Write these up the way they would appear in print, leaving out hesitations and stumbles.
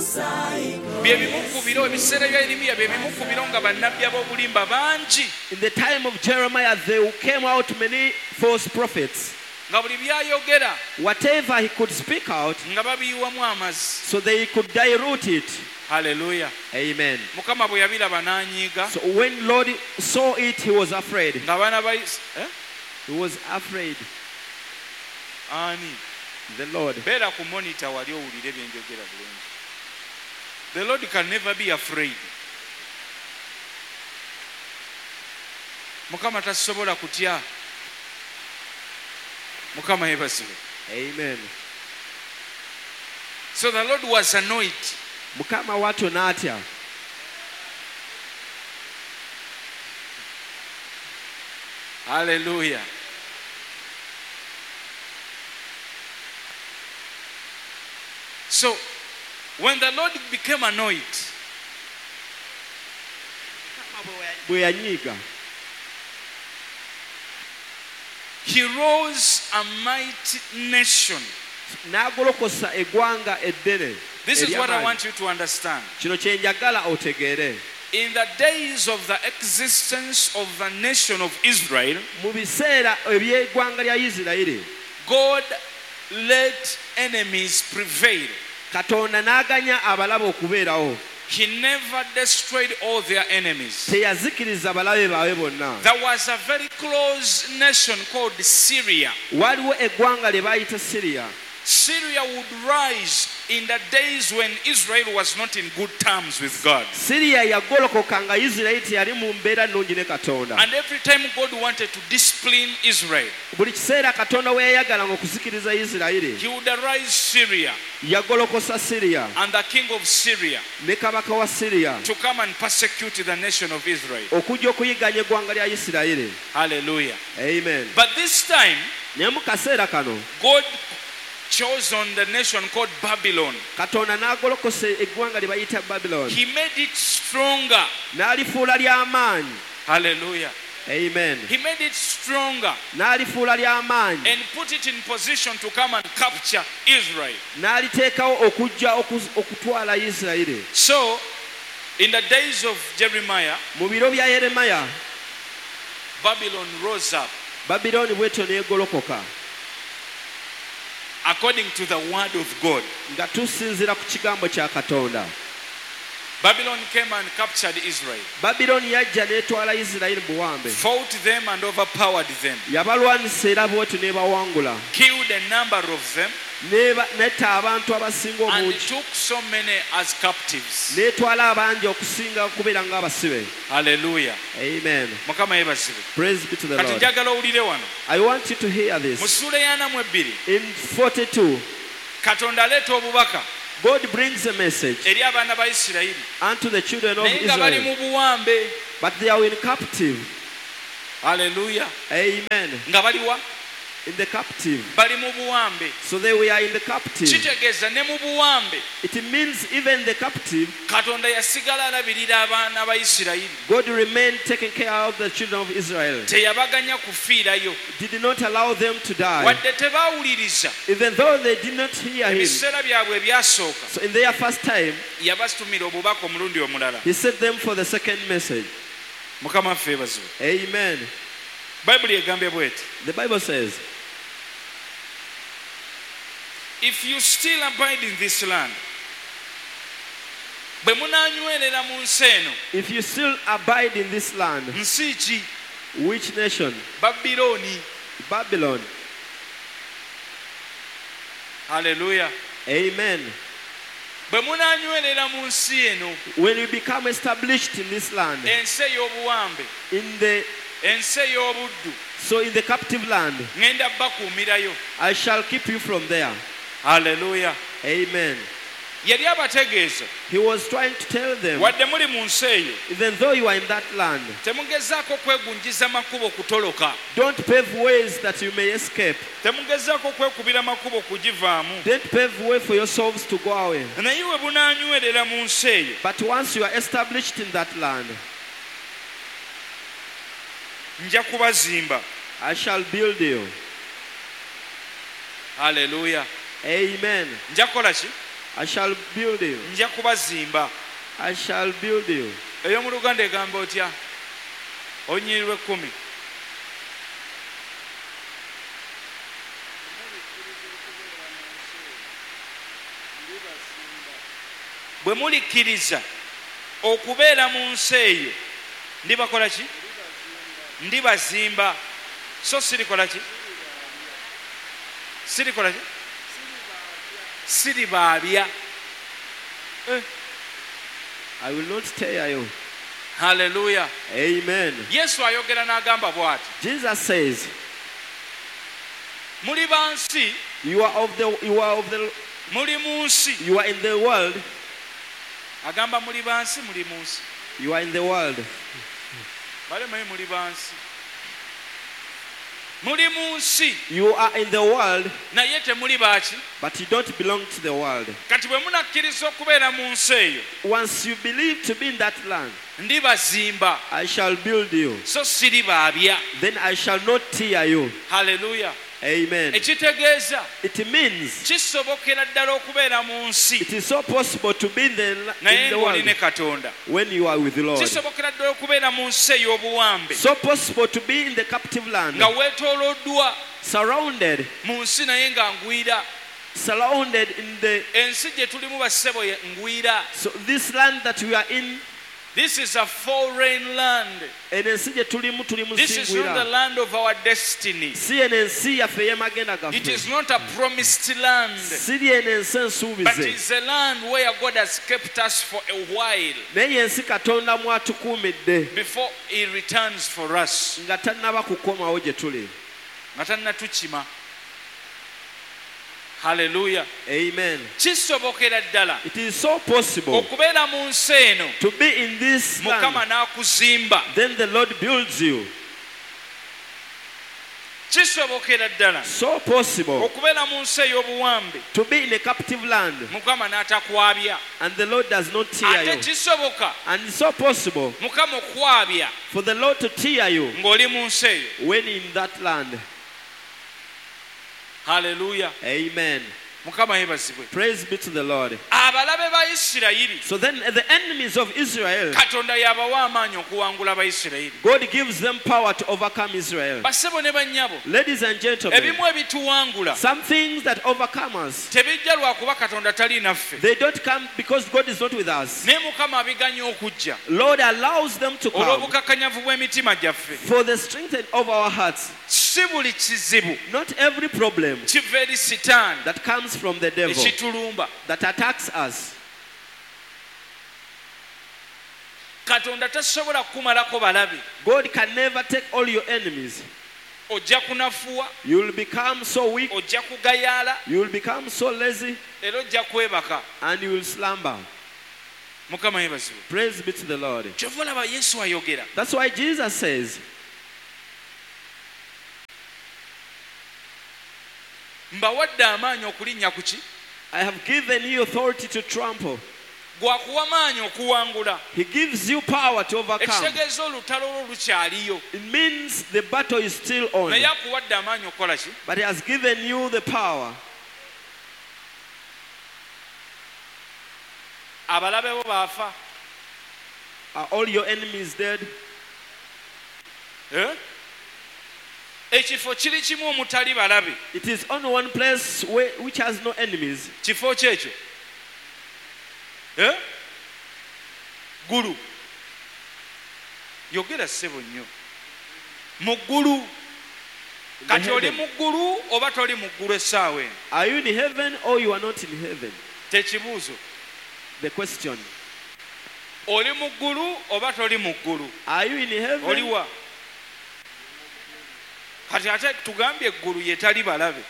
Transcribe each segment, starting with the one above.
byebimukubiro ebiseera bya Yeremiya byebimukubiro nga bannabbi ab'obulimba bangi. In the time of Jeremiah, there came out many false prophets. Nga buli byayogera Whatever he could speak out, nga babiyiwamu amazzi. so they could dilute it. Hallelujah. Amen. Mukama bwe yabiraba n'anyiiga. So when Lord saw it, he was afraid. Ng'abaana ba He was afraid. ani The Lord. beera ku monitor wali owulire bye njogera bulungi. The Lord can never be afraid. Mukama tasobola kutya. Mukama yebazibwe. Amen. So the Lord was annoyed. Mukama watu natya. Hallelujah. So when the Lord became annoyed, Bwe yanyiiga, he rose a mighty nation. n'agolokosa eggwanga eddene. This is what I ery'amaanyi. want you to understand. Kino kye njagala otegeere. In the days of the existence of the nation of Israel, Mu biseera eby'eggwanga lya Isirayiri, God let enemies prevail. Katonda n'aganya abalabe okubeerawo. He never destroyed all their enemies. Teyazikiriza balabe baabwe bonna. There was a very close nation called Syria. Waliwo eggwanga lye baayita Syria. Syria would rise in the days when Israel was not in good terms with God. Syria yagolokoka nga Isirayiri teyali mu mbeera nnungi ne Katonda. And every time God wanted to discipline Israel, Buli kiseera Katonda we yayagalanga okuzikiriza Isirayiri, he would arise Syria yagolokosa Syria and the king of Syria ne kabaka wa Syria to come and persecute the nation of Israel. okujja okuyiganya eggwanga lya Isirayiri. Hallelujah. Amen. But this time, Naye mu kaseera kano God chose on the nation called Babylon. Katonda n'agolokosa eggwanga lye bayita Babylon. He made it stronger. N'alifuula ly'amaanyi. Hallelujah. Amen. He made it stronger N'alifuula ly'amaanyi. and put it in position to come and capture Israel. N'aliteekawo okujja okutwala Isirayiri. So, in the days of Jeremiah, Mu biro bya Yeremiya, Babylon rose up Babilooni bw'etyo n'egolokoka according to the word of God. nga tusinziira ku kigambo kya Katonda. Babylon came and captured Israel, Babilooni yajja n'etwala Isirayiri buwambe. fought them and overpowered them, Yabalwanisa era bw'etyo n'ebawangula. killed a number of them, Netta abantu abasinga and obungi. took so many as captives. N'etwala abangi okusinga kubeera ng'abasibe. Hallelujah. Amen. Mukama yebazibwe. Praise be to the Kati Lord. njagala owulire wano. I want you to hear Mu this. ssuula y'ana mu ebbiri, In 42, Katonda aleeta obubaka God brings a message eri abaana ba Isirayiri. unto the children of Naye nga bali Israel, mu buwambe. but they are in captive. Hallelujah. Amen. Nga bali wa? In the captive. Bali mu buwambe. So they were in the captive. Kitegeeza ne mu buwambe It means even the captive, Katonda yasigala alabirira abaana ba Isirayiri. God remained taking care of the children of Israel. Teyabaganya kufiirayo. Did not allow them to die. Wadde tebaawuliriza Even though they did not hear him. ebiseera byabwe ebyasooka, So in their first time, yabatumira obubaka omulundi omulala. he sent them for the second message. Mukama waffe yeebazibwe. Amen. Bayibuli egambye bw'eti, The Bible says, if you still abide in this land, bwe munaanywerera mu nsi eno, if you still abide in this land, nsi ki? which nation? Babilooni. Babylon. Hallelujah. Amen. Bwe munaanywerera mu nsi eno, When you become established in this land, ensi ey'obuwambe, ensi ey'obuddu, so in the captive land, ŋŋenda bakuumirayo. I shall keep you from there. Hallelujah. Amen. Yali abategeeza, He was trying to tell them, wadde muli mu nsi eyo, even though you are in that land, temugezaako kwegunjiza makubo kutoloka. don't pave ways that you may escape. Temugezaako kwekubira makubo kugivaamu. Don't pave way for yourselves to go away. Naye we bunaanywerera mu nsi eyo, But once you are established in that land, nja kubazimba. I shall build you. Hallelujah. Amen. Nja kukola ki? I shall build you. nja kubazimba. I shall build you. Ey'omu Luganda egamba otya? Olunyiriri 10. Bwe mulikkiriza okubeera mu nsi eyo ndibakola ki? Ndibazimba. So sirikola ki? Sirikola ki? Siribaabya. I will not tear you. Hallelujah. Amen. Yesu ayogera n'agamba bw'ati. Jesus says, Muli ba nsi, you are muli mu nsi. you are in the world. Agamba muli ba nsi, muli mu nsi. You are in the world. Balemayo muli ba nsi. Muli mu nsi, You are in the world, naye temuli baaki. but you don't belong to the world. Kati bwe munakkiriza okubeera mu nsi eyo, Once you believe to be in that land, ndibazimba, I shall build you. so siribaabya. Then I shall not tear you. Hallelujah. Amen. Ekitegeeza It means kisobokera ddala okubeera mu nsi it is so possible to be in naye the ng'oli world ne Katonda. when you are with the Lord. Kisobokera ddala okubeera mu nsi ey'obuwambe So possible to be in the captive land, nga weetooloddwa surrounded mu nsi naye nga ngwira. surrounded in the Ensi gye tulimu bassebo ye ngwira. so this land that we are in, This is a foreign land. This is not the land of our destiny. It is not a promised land, but it's a land where God has kept us for a while before He returns for us. Nga tannatukima. Hallelujah. Amen. Kisobokera ddala It is so possible okubeera mu nsi eno, to be in this Mukama land. n'akuzimba. Then the Lord builds you. Kisobokera ddala So possible okubeera mu nsi ey'obuwambe, to be in a captive land, Mukama n'atakwabya. and the Lord does not tear Ate you. kisoboka And it's so possible Mukama okwabya for the Lord to tear you ng'oli mu nsi eyo. when in that land. Hallelujah. Amen. Mukama yeebazibwe. Praise be to the Lord. Abalabe ba Isirayiri, So then the enemies of Israel, Katonda yabawa amaanyi okuwangula Abayisirayiri. God gives them power to overcome Israel. Bassebo ne bannyabo, Ladies and gentlemen, ebimu ebituwangula some things that overcome us, tebijja lwakuba Katonda tali naffe, they don't come because God is not with us. naye Mukama abiganya okujja Lord allows them to come olw'obukakkanyavu bw'emitima gyaffe. for the strength of our hearts. Si buli kizibu Not every problem kiva eri Sitaani that comes from the devil ekitulumba. that attacks us. Katonda tasobola kukumalako balabe. God can never take all your enemies. Ojja kunafuwa, You will become so weak, ojja kugayaala, you will become so lazy, era ojja kwebaka. and you will slumber. Mukama yeebazibwe. Praise be to the Lord. Kyova olaba Yesu ayogera. That's why Jesus says, Mbawadde amaanyi okulinnya ku ki? I have given you authority to trample. Gwakuwa maanyi okuwangula. He gives you power to overcome. Ekitegeeza olutalo olwo lukyaliyo. It means the battle is still on. Naye akuwadde amaanyi okukola ki? But he has given you the power. Abalabe bo baafa. Are all your enemies dead? Ekifo kiri kimu omutali balabe. It is only one place which has no enemies. Kifo kyekyo ggulu. Yogera ssebo nnyo. Mu ggulu. Kati oli mu ggulu oba toli mu ggulu essaawa eno? Are you in heaven or you are not in heaven? Tekibuuzo. The question. Oli mu ggulu oba toli mu ggulu? Are you in heaven? Oliwa? Kati ate tugambye eggulu ye tali balabe.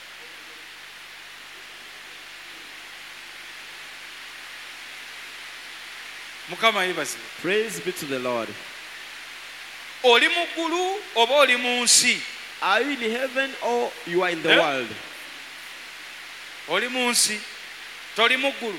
Mukama yeebazibwe. Praise be to the Lord. Oli mu ggulu oba oli mu nsi? Are you in heaven or you are in the world? Oli mu nsi, toli mu ggulu.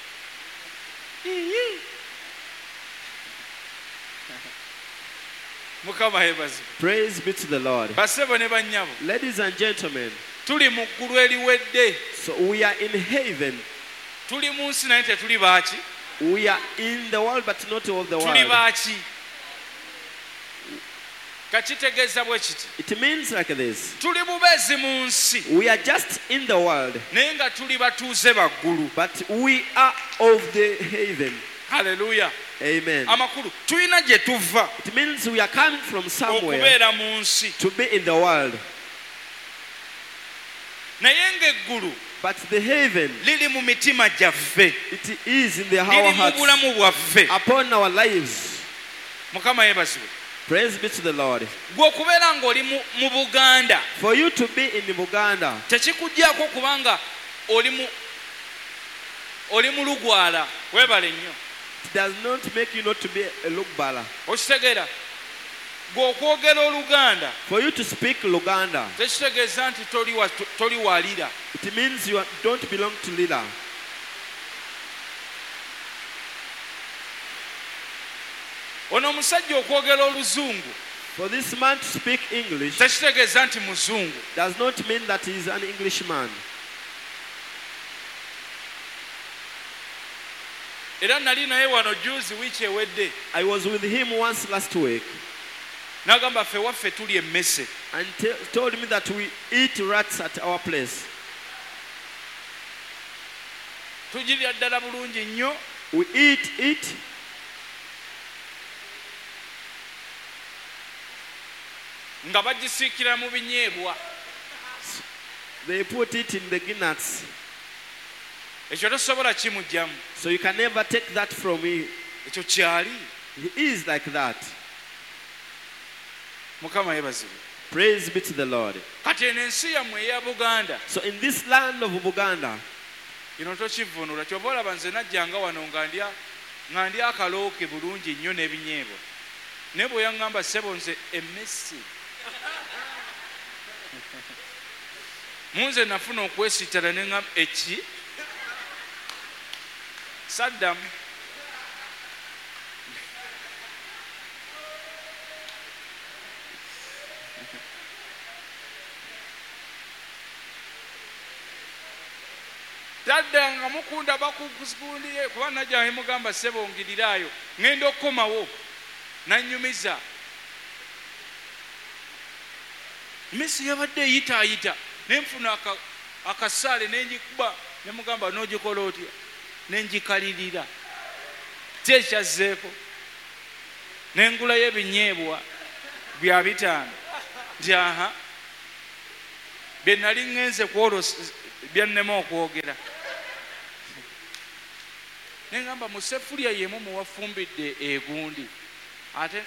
Mukama yeebazibwe. Praise be to the Lord. Bassebo ne bannyabo, Ladies and gentlemen, tuli mu ggulu eriwedde. so we are in heaven. tuli mu nsi naye tetuli baaki. We are in the world but not of the Tuli world. baaki. Kakitegeeza bwe kiti. It means like this. Tuli bubeezi mu nsi. We are just in the world. Naye nga tuli batuuze baggulu. But we are of the heaven. Hallelujah. Amen. Amakulu tulina gye tuva. It means we are coming from somewhere okubeera mu nsi. to be in the world. Naye ng'eggulu But the heaven, liri mu mitima gyaffe. it is in our Liri mu hearts, bulamu bwaffe. upon our lives. Mukama yeebazibwe. Praise be to the Lord. Gwe okubeera ng'oli mu Buganda For you to be in Buganda, tekikuggyako kubanga oli mu Lugwala. Weebale nnyo. it does not make you not to be a Lugbala. Okitegeera? Gwe okwogera Oluganda For you to speak Luganda, tekitegeeza nti toli walira. it means you don't belong to Lila. Ono omusajja okwogera Oluzungu For this man to speak English tekitegeeza nti Muzungu. does not mean that he is an Englishman. Era nali naye wano juzi wiiki ewedde. I was with him once last week N'agamba ffe waffe tuli emmese. and told me that we eat rats at our place. Tugirya ddala bulungi nnyo. We eat it. Nga bagisiikira mu binyeebwa. They put it in the guinness. Ekyo tosobola kimuggyamu. So you can never take that from me. Ekyo kyali. He is like that. Mukama yeebazibwe. Praise be to the Lord. Kati eno ensi yammwe eya Buganda. So in this land of Buganda, Kino tokivvuunula. Kyova olaba nze najjanga wano nga ndi akalooke bulungi nnyo n'ebinyeebwa. Naye bwe yaŋŋamba ssebo nze emmesi. Munze nafuna okwesittala ne ŋŋamba eki? Saddamu. Tadda nga mukunda bakukundiye kuba najja mugamba ssebo ngirirayo ŋŋenda okukomawo nannyumiza. Messi yabadde eyitaayita ne nfuna akasaale ne ngikuba ne mugamba n'ogikola otya ne ngikalirira tekyazzeeko ne ngulayo ebinyeebwa bya 5 nti aha bye nali ŋŋenze kwolosa byannema okwogera. Ne ngamba mu sefulya yemu muwafumbidde egundi ate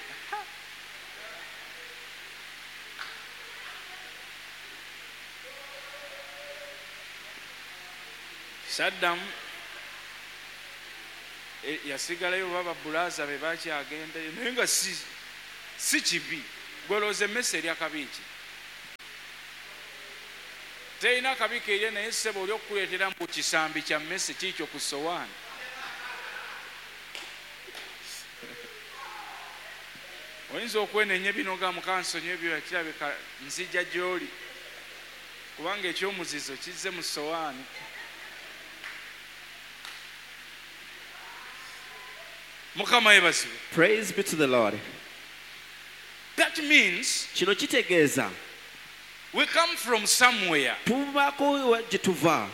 Saddamu yasigalayo baba bulaza be bakyagendayo naye nga si kibi. Gwelooza emmese erya kabiiki terina kabiiki erye naye ssebo oli okukuleetera mu kisambi kya mmese kiikyo ku sowaani. Oyinza okwenenya binoga mukansonyi ebyo yakirabika nzija gy'oli kubanga ekyomuzizo kizze mu sowaani. Mukama yeebazibwe. praise be to the Lord. That means Kino kitegeeza we come from somewhere. tuvako gye tuva.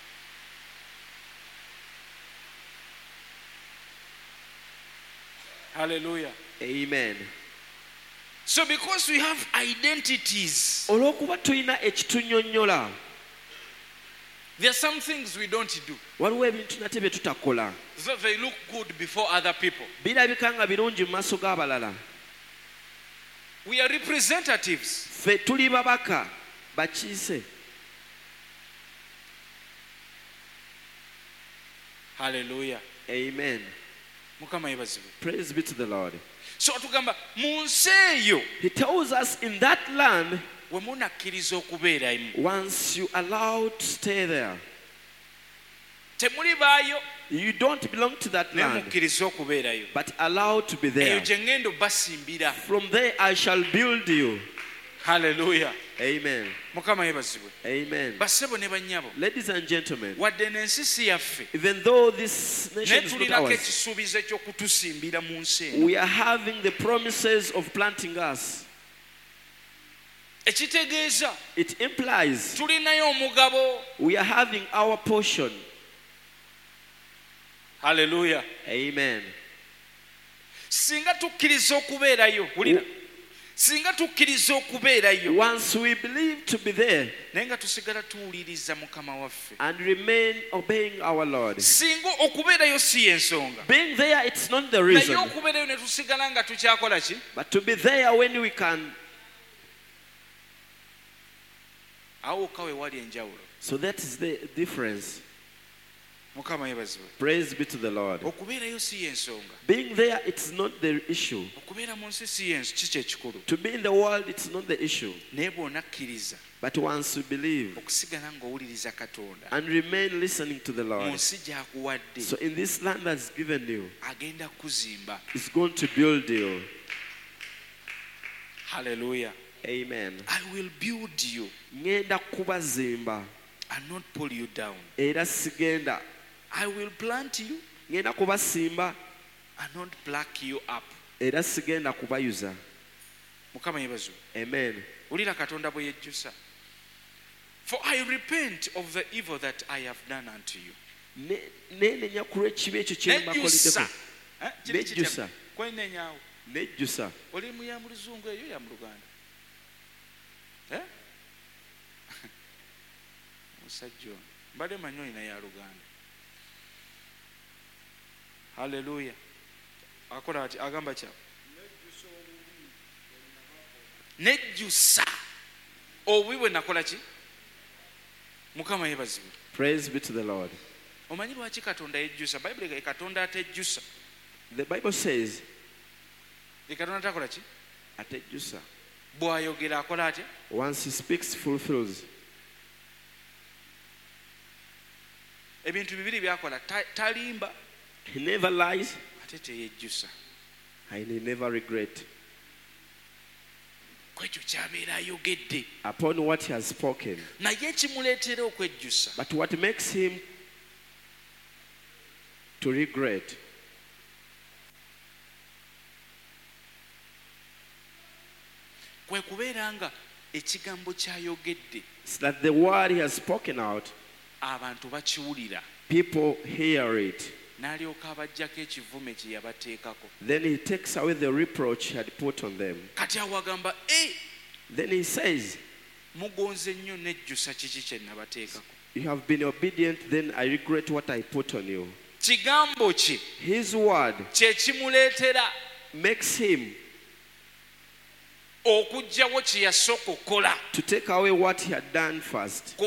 Hallelujah. Amen. So because we have identities, Olw'okuba tulina ekitunyonnyola, there are some things we don't do waliwo ebintu nate bye tutakola so that they look good before other people. birabika nga birungi mu maaso g'abalala. We are representatives. Ffe tuli babaka bakiise. Hallelujah. Amen. Mukama yeebazibwe. Praise be to the Lord. So tugamba mu nsi eyo He tells us in that land, we munakkiriza okubeeramu once you allow to stay there, temuli baayo you don't belong to that naye land, mukkiriza okubeerayo. but allow to be Eyo there. gye ŋŋenda obbasimbira. From there I shall build you. Hallelujah. Amen. Amen. Ladies and gentlemen, even though this nation is not ours, we are having the promises of planting us. It implies we are having our portion. Hallelujah. Amen. Once we believe to be there and remain obeying our Lord, being there, it's not the reason, but to be there when we can. So that is the difference. Praise be to the Lord. Being there, it's not the issue. To be in the world, it's not the issue. But once you believe and remain listening to the Lord, so in this land that's given you, it's going to build you. Hallelujah. Amen. I will build you and not pull you down. I will plant you and not pluck you up. Amen. For I repent of the evil that I have done unto you. Hallelujah. Praise be to the Lord. The Bible says once he speaks, fulfills. He never lies and he never regrets upon what he has spoken. But what makes him to regret is that the word he has spoken out, people hear it. Then he takes away the reproach he had put on them. Then he says, you have been obedient, then I regret what I put on you. His word makes him to take away what he had done first,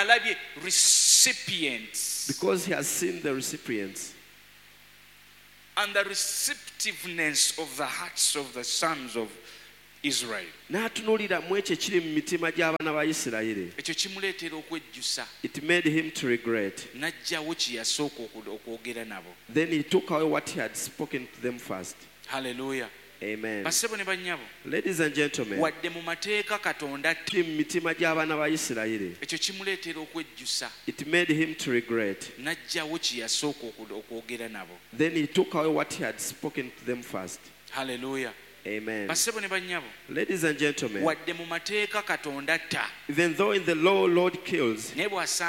because he has seen the recipients and the receptiveness of the hearts of the sons of Israel. It made him to regret. Then he took away what he had spoken to them first. Hallelujah. Amen. Ladies and gentlemen, it made him to regret. Then he took away what he had spoken to them first. Hallelujah. Amen. Ladies and gentlemen, even though in the law Lord kills,